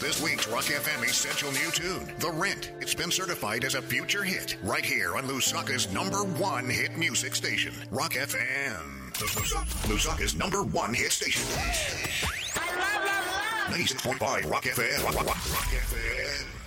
this week's Rock FM Essential New Tune, The Rent. It's been certified as a future hit right here on Lusaka's #1 hit music station, Rock FM. Lusaka's #1 hit station. I love 96.5 Rock FM. Rock FM.